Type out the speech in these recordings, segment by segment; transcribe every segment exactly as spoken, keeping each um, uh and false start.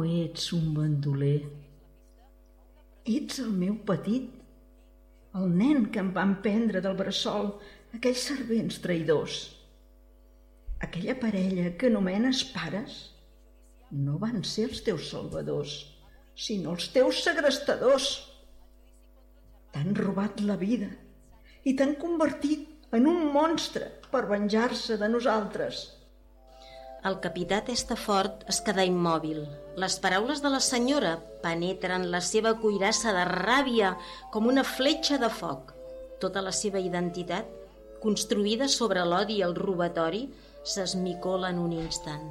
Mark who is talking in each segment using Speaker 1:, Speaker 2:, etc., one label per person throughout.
Speaker 1: ets un bandoler. Ets el meu petit, el nen que em van prendre del bressol aquells servents traïdors. Aquella parella que anomenes pares no van ser els teus salvadors, sinó els teus segrestadors. T'han robat la vida i t'han convertit en un monstre per venjar-se de nosaltres.
Speaker 2: El capità Testafort es quedà immòbil. Les paraules de la senyora penetren la seva cuirassa de ràbia com una fletxa de foc. Tota la seva identitat, construïda sobre l'odi i el robatori, s'esmicola en un instant.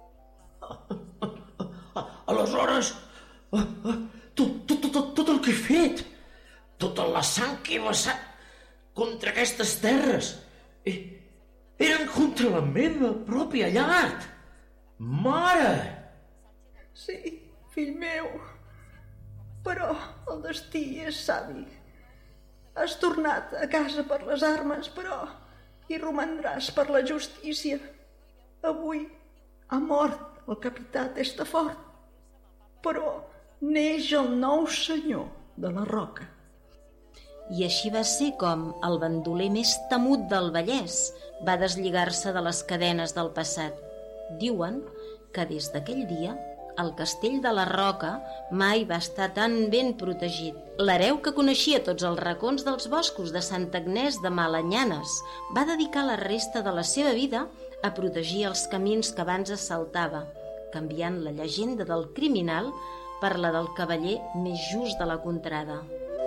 Speaker 3: Aleshores, tot, tot, tot, tot el que he fet, tota la sang que he vessat contra aquestes terres, eren contra la meva pròpia llar. Mare!
Speaker 1: Sí, fill meu, però el destí és savi. Has tornat a casa per les armes, però hi romandràs per la justícia. Avui ha mort el capità Testafort, però neix el nou senyor de la Roca.
Speaker 2: I així va ser com el bandoler més temut del Vallès va deslligar-se de les cadenes del passat. Diuen que des d'aquell dia el castell de la Roca mai va estar tan ben protegit. L'hereu que coneixia tots els racons dels boscos de Santa Agnès de Malanyanes va dedicar la resta de la seva vida a protegir els camins que abans assaltava, canviant la llegenda del criminal per la del cavaller més just de la contrada.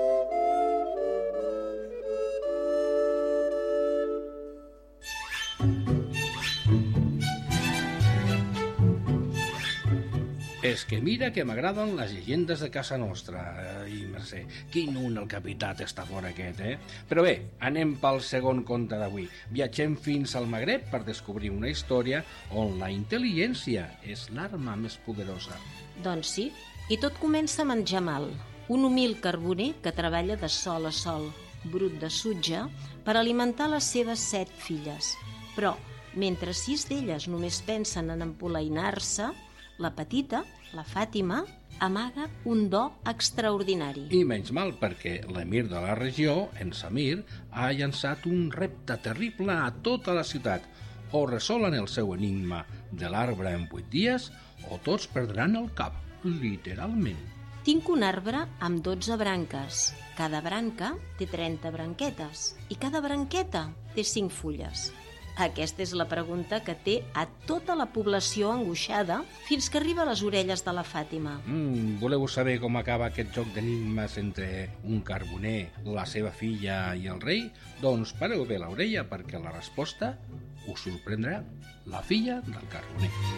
Speaker 4: És que mira que m'agraden les llegendes de casa nostra. Ai, mercè, quin un el capità Testafort aquest, eh? Però bé, anem pel segon conte d'avui. Viatgem fins al Magreb per descobrir una història on la intel·ligència és l'arma més poderosa.
Speaker 2: Doncs sí, i tot comença amb en Jamal, un humil carboner que treballa de sol a sol, brut de sutge, per alimentar les seves set filles. Però, mentre sis d'elles només pensen en empolainar-se, la petita, la Fàtima, amaga un do extraordinari.
Speaker 4: I menys mal, perquè l'emir de la regió, en Samir, ha llançat un repte terrible a tota la ciutat. O resolen el seu enigma de l'arbre en vuit dies, o tots perdran el cap, literalment.
Speaker 2: Tinc un arbre amb dotze branques. Cada branca té trenta branquetes i cada branqueta té cinc fulles. Aquesta és la pregunta que té a tota la població angoixada fins que arriba a les orelles de la Fàtima.
Speaker 4: Mm, voleu saber com acaba aquest joc d'enigmes entre un carboner, la seva filla i el rei? Doncs pareu bé l'orella perquè la resposta us sorprendrà. La filla del carboner.